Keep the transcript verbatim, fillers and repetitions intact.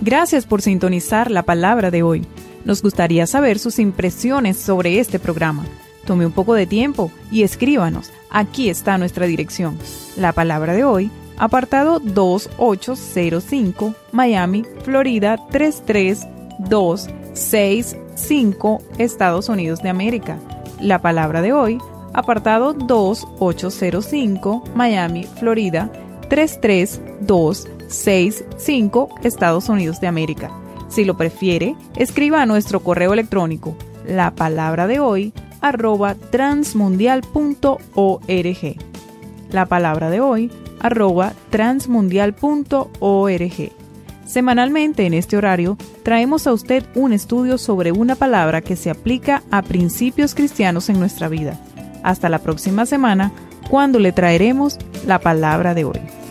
Gracias por sintonizar la palabra de hoy. Nos gustaría saber sus impresiones sobre este programa. Tome un poco de tiempo y escríbanos. Aquí está nuestra dirección. La palabra de hoy, apartado dos ocho cero cinco, Miami, Florida tres tres dos seis cinco, Estados Unidos de América. La palabra de hoy, apartado dos ocho cero cinco, Miami, Florida tres tres dos seis cinco, Estados Unidos de América. Si lo prefiere, escriba a nuestro correo electrónico la palabra de hoy arroba transmundial punto org. La palabra de hoy arroba transmundial punto org. Semanalmente en este horario traemos a usted un estudio sobre una palabra que se aplica a principios cristianos en nuestra vida. Hasta la próxima semana, cuando le traeremos la palabra de hoy.